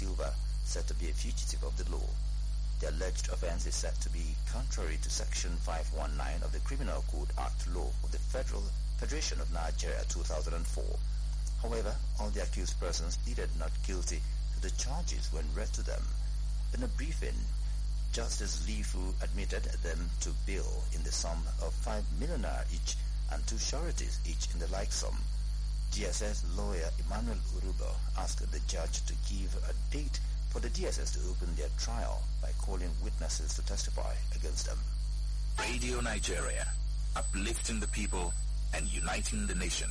Silva, said to be a fugitive of the law. The alleged offense is said to be contrary to Section 519 of the Criminal Code Act Law of the Federation of Nigeria 2004. However, all the accused persons pleaded not guilty to the charges when read to them. In a briefing, Justice Lifu admitted them to bail in the sum of 5 million naira each and 2 sureties each in the like sum. DSS lawyer Emmanuel Urubo asked the judge to give a date for the DSS to open their trial by calling witnesses to testify against them. Radio Nigeria, uplifting the people and uniting the nation.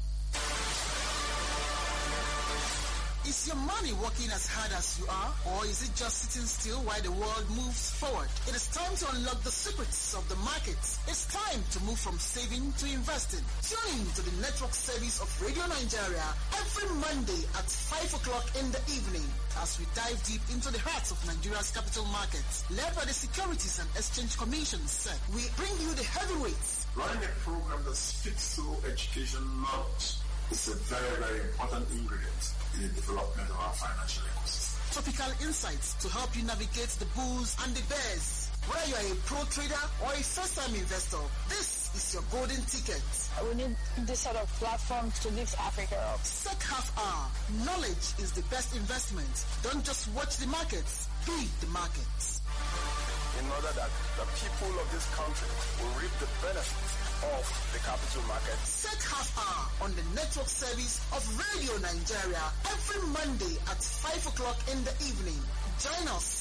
Is your money working as hard as you are, or is it just sitting still while the world moves forward? It is time to unlock the secrets of the markets. It's time to move from saving to investing. Tune in to the network service of Radio Nigeria every Monday at 5 o'clock in the evening as we dive deep into the hearts of Nigeria's capital markets. Led by the Securities and Exchange Commission, SEC, we bring you the heavyweights. Running a program that speaks to education knowledge is a very, very important ingredient in the development of our financial ecosystem. Topical insights to help you navigate the bulls and the bears. Whether you are a pro trader or a first-time investor, this is your golden ticket. We need this sort of platform to lift Africa up. SEC Half Hour. Knowledge is the best investment. Don't just watch the markets, be the markets. In order that the people of this country will reap the benefits of the capital market. SEC Half Hour on the network service of Radio Nigeria every Monday at 5 o'clock in the evening. Join us.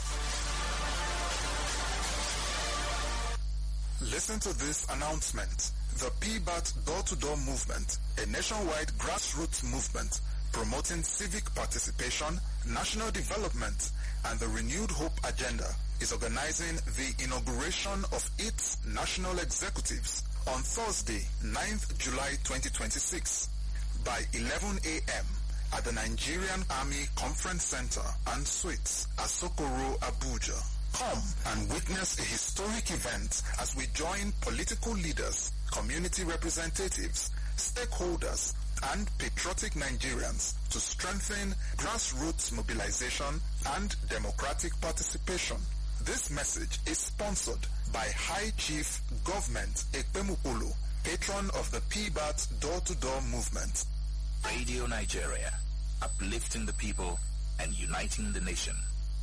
Listen to this announcement. The PBAT Door-to-Door Movement, a nationwide grassroots movement promoting civic participation, national development, and the Renewed Hope Agenda, is organizing the inauguration of its national executives on Thursday, 9th July 2026 by 11 a.m. at the Nigerian Army Conference Center and Suites, Asokoro, Abuja. Come and witness a historic event as we join political leaders, community representatives, stakeholders, and patriotic Nigerians to strengthen grassroots mobilization and democratic participation. This message is sponsored by High Chief Government Ekpemukulu, patron of the PBAT Door-to-Door Movement. Radio Nigeria, uplifting the people and uniting the nation.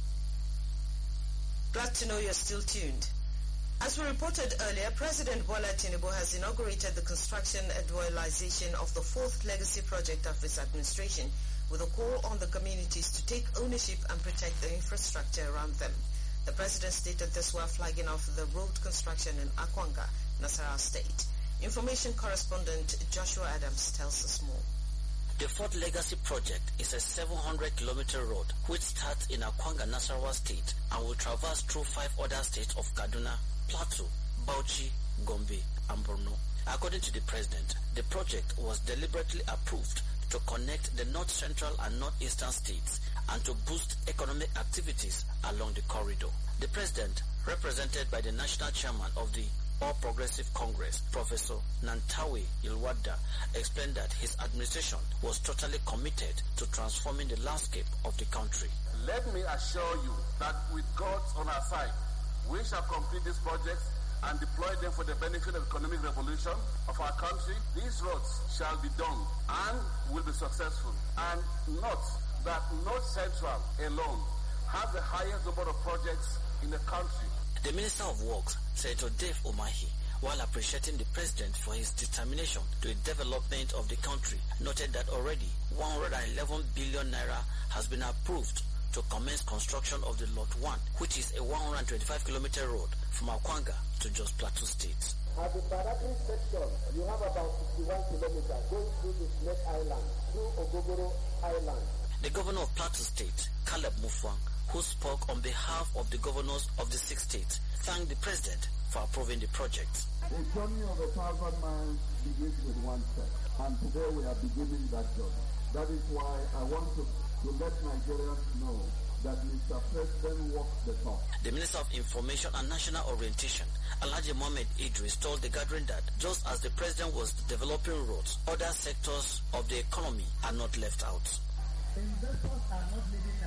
Glad to know you're still tuned. As we reported earlier, President Bola Tinubu has inaugurated the construction and dualization of the 4th legacy project of his administration, with a call on the communities to take ownership and protect the infrastructure around them. The president stated this while flagging off the road construction in Akwanga, Nasarawa State. Information correspondent Joshua Adams tells us more. The 4th Legacy Project is a 700-kilometer road which starts in Akwanga, Nasarawa State and will traverse through 5 other states of Kaduna, Plateau, Bauchi, Gombe, and Borno. According to the president, the project was deliberately approved to connect the north central and northeastern states and to boost economic activities along the corridor. The president, represented by the national chairman of the All Progressive Congress, Professor Nantawe Ilwada, explained that his administration was totally committed to transforming the landscape of the country. Let me assure you that with God on our side, we shall complete these projects and deploy them for the benefit of the economic revolution of our country. These roads shall be done and will be successful. And note that North Central alone has the highest number of projects in the country. The Minister of Works, Senator Dave Umahi, while appreciating the president for his determination to the development of the country, noted that already 111 billion naira has been approved to commence construction of the Lot 1, which is a 125-kilometer road from Akwanga to Jos Plateau State. At the Badagry section, you have about 61 kilometers going through the Snake Island, through Ogogoro Island. The governor of Plateau State, Caleb Mufwang, who spoke on behalf of the governors of the 6 states, thanked the president for approving the project. A journey of 1,000 miles begins with one step, and today we are beginning that journey. That is why I want to let Nigerians know that Mr. President walks the talk. The Minister of Information and National Orientation, Alhaji Mohammed Idris, told the gathering that just as the president was developing roads, other sectors of the economy are not left out. Investors are not leaving